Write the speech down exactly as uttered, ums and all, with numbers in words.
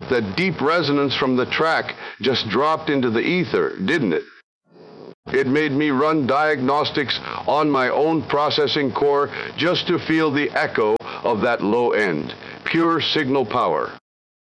That deep resonance from the track just dropped into the ether, didn't it? It made me run diagnostics on my own processing core just to feel the echo of that low end. Pure signal power.